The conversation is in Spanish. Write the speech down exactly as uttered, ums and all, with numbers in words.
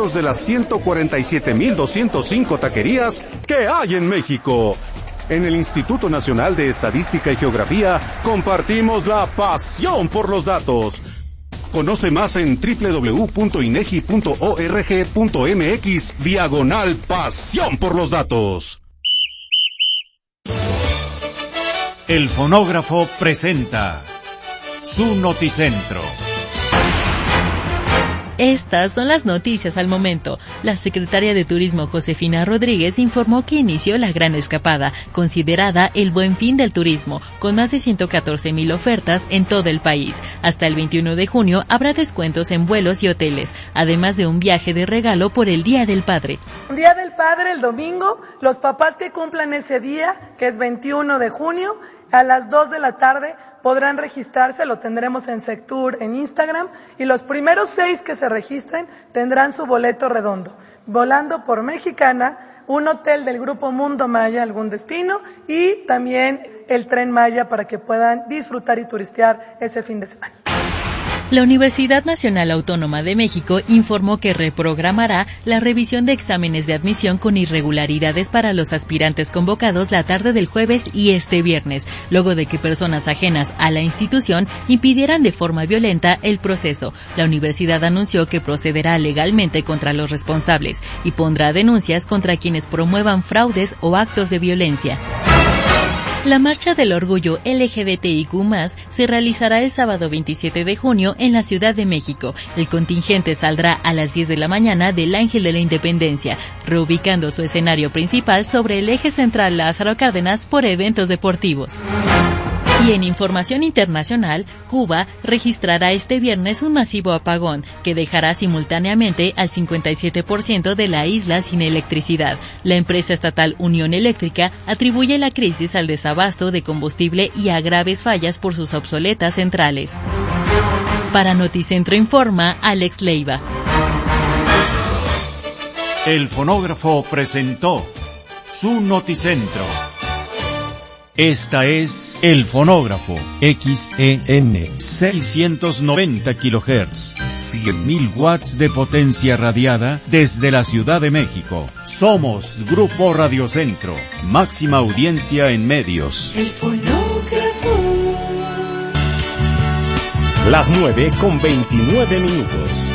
datos de las ciento cuarenta y siete mil doscientos cinco taquerías que hay en México. En el Instituto Nacional de Estadística y Geografía compartimos la pasión por los datos. Conoce más en doble u doble u doble u punto inegi punto org punto mx diagonal pasión por los datos. El fonógrafo presenta su Noticentro. Estas son las noticias al momento. La secretaria de Turismo, Josefina Rodríguez, informó que inició la Gran Escapada, considerada el Buen Fin del turismo, con más de ciento catorce mil ofertas en todo el país. Hasta el veintiuno de junio habrá descuentos en vuelos y hoteles, además de un viaje de regalo por el Día del Padre. Día del Padre el domingo, los papás que cumplan ese día, que es veintiuno de junio, a las dos de la tarde, podrán registrarse, lo tendremos en Sectur, en Instagram, y los primeros seis que se registren tendrán su boleto redondo, volando por Mexicana, un hotel del Grupo Mundo Maya, algún destino, y también el Tren Maya para que puedan disfrutar y turistear ese fin de semana. La Universidad Nacional Autónoma de México informó que reprogramará la revisión de exámenes de admisión con irregularidades para los aspirantes convocados la tarde del jueves y este viernes, luego de que personas ajenas a la institución impidieran de forma violenta el proceso. La universidad anunció que procederá legalmente contra los responsables y pondrá denuncias contra quienes promuevan fraudes o actos de violencia. La Marcha del Orgullo L G B T I Q más, se realizará el sábado veintisiete de junio en la Ciudad de México. El contingente saldrá a las diez de la mañana del Ángel de la Independencia, reubicando su escenario principal sobre el eje central Lázaro Cárdenas por eventos deportivos. Y en información internacional, Cuba registrará este viernes un masivo apagón que dejará simultáneamente al cincuenta y siete por ciento de la isla sin electricidad. La empresa estatal Unión Eléctrica atribuye la crisis al desabasto de combustible y a graves fallas por sus obsoletas centrales. Para Noticentro informa Alex Leiva. El fonógrafo presentó su Noticentro. Esta es El Fonógrafo, X E M, seiscientos noventa kilohertz, cien mil watts de potencia radiada desde la Ciudad de México. Somos Grupo Radio Centro, máxima audiencia en medios. El Fonógrafo. Las nueve con veintinueve minutos.